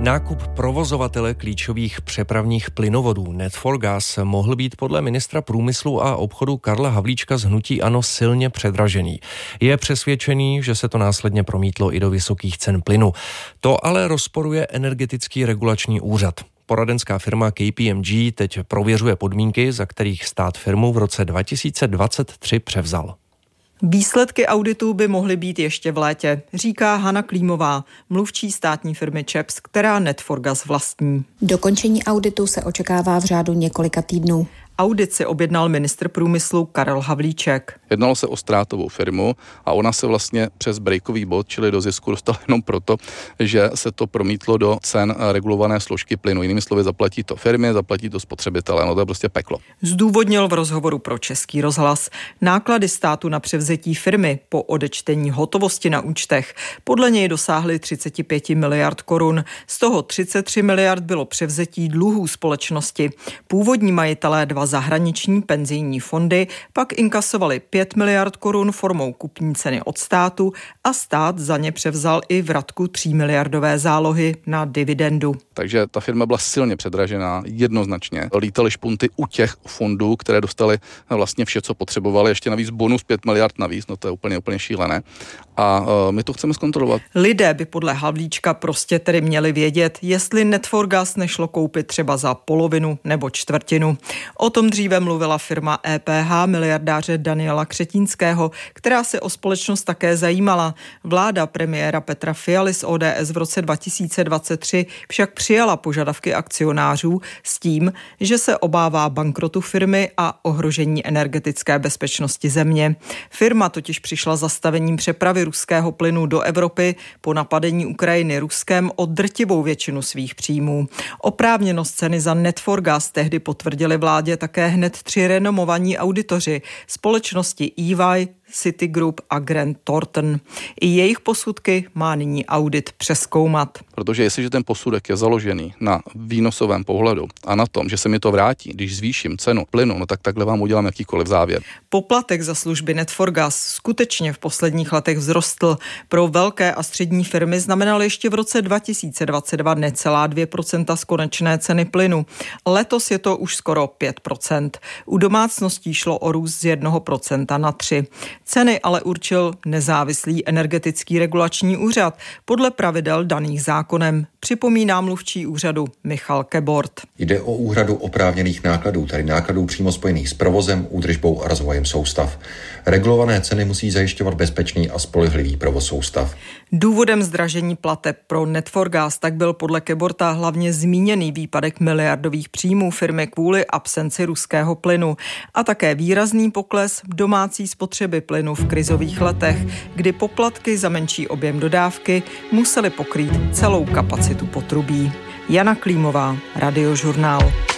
Nákup provozovatele klíčových přepravních plynovodů Net4Gas mohl být podle ministra průmyslu a obchodu Karla Havlíčka z hnutí ANO silně předražený. Je přesvědčený, že se to následně promítlo i do vysokých cen plynu. To ale rozporuje Energetický regulační úřad. Poradenská firma KPMG teď prověřuje podmínky, za kterých stát firmu v roce 2023 převzal. Výsledky auditu by mohly být ještě v létě, říká Hana Klímová, mluvčí státní firmy ČEPS, která Net4Gas vlastní. Dokončení auditu se očekává v řádu několika týdnů. Audit si objednal ministr průmyslu Karel Havlíček. Jednalo se o ztrátovou firmu a ona se vlastně přes breakový bod, čili do zisku, dostala jenom proto, že se to promítlo do cen regulované složky plynu. Jinými slovy, zaplatí to firmy, zaplatí to spotřebitele. No to je prostě peklo. Zdůvodnil v rozhovoru pro Český rozhlas. Náklady státu na převzetí firmy po odečtení hotovosti na účtech podle něj dosáhly 35 miliard korun. Z toho 33 miliard bylo převzetí dluhů společnosti. Původní majitelé dva zahraniční penzijní fondy pak inkasovali 5 miliard korun formou kupní ceny od státu a stát za ně převzal i vratku 3 miliardové zálohy na dividendu. Takže ta firma byla silně předražená, jednoznačně. Lítaly špunty u těch fondů, které dostaly vlastně vše, co potřebovali, ještě navíc bonus 5 miliard navíc, no to je úplně šílené. A my to chceme zkontrolovat. Lidé by podle Havlíčka prostě tedy měli vědět, jestli Net4Gas nešlo koupit třeba za polovinu nebo čtvrtinu. O tom dříve mluvila firma EPH miliardáře Daniela Křetínského, která se o společnost také zajímala. Vláda premiéra Petra Fialy z ODS v roce 2023 však přijala požadavky akcionářů s tím, že se obává bankrotu firmy a ohrožení energetické bezpečnosti země. Firma totiž přišla zastavením přepravy ruského plynu do Evropy po napadení Ukrajiny Ruskem o drtivou většinu svých příjmů. Oprávněnost ceny za Net4Gas tehdy potvrdili vládě také hned 3 renomovaní auditoři společnosti EY, Citigroup a Grant Thornton. I jejich posudky má nyní audit přezkoumat. Protože jestliže ten posudek je založený na výnosovém pohledu a na tom, že se mi to vrátí, když zvýším cenu plynu, no tak takhle vám udělám jakýkoliv závěr. Poplatek za služby Net4Gas skutečně v posledních letech vzrostl. Pro velké a střední firmy znamenal ještě v roce 2022 necelá 2% z konečné ceny plynu. Letos je to už skoro 5%. U domácností šlo o růst z 1% na 3%. Ceny ale určil nezávislý Energetický regulační úřad podle pravidel daných zákonem, připomíná mluvčí úřadu Michal Kebort. Jde o úhradu oprávněných nákladů, tedy nákladů přímo spojených s provozem, údržbou a rozvojem soustav. Regulované ceny musí zajišťovat bezpečný a spolehlivý provoz soustav. Důvodem zdražení plateb pro Net4Gas tak byl podle Keborta hlavně zmíněný výpadek miliardových příjmů firmy kvůli absenci ruského plynu a také výrazný pokles domácí spotřeby plynu v krizových letech, kdy poplatky za menší objem dodávky musely pokrýt celou kapacitu potrubí. Jana Klímová, Radiožurnál.